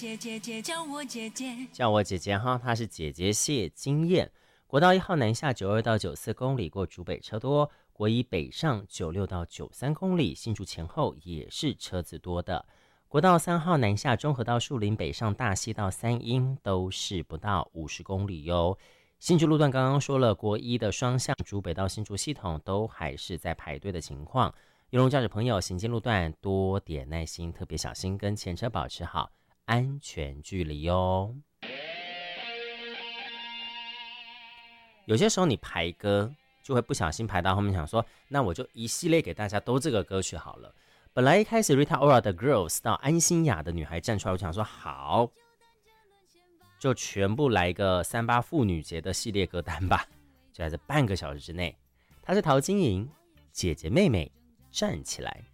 姐姐姐叫我姐姐， 叫我姐姐哈，她是姐姐谢金燕。国道1号南下92到94公里，过竹北车多；国一北上96到93公里，新竹前后也是车子多的。国道3号南下中和到树林，北上大溪到三鶯都是不到50公里哟。新竹路段刚刚说了，国一的双向竹北到新竹系统都还是在排队的情况。邮容驾驶朋友行进路段多点耐心，特别小心跟前车保持好安全距离哦。有些时候你排歌就会不小心排到后面，想说那我就一系列给大家都这个歌曲好了。本来一开始 Rita Ora 的 Girls 到安心雅的女孩站出来，我想说好，就全部来一个38妇女节的系列歌单吧，就在这半个小时之内。她是陶晶莹，姐姐妹妹站起来。